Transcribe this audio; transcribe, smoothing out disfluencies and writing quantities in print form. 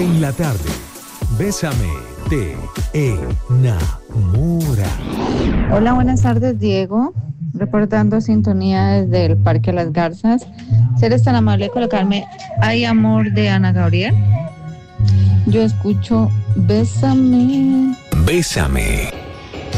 En la tarde, Bésame, te enamora. Hola, buenas tardes, Diego. Reportando sintonía desde el Parque Las Garzas. Si eres tan amable de colocarme Hay amor de Ana Gabriel. Yo escucho Bésame. Bésame.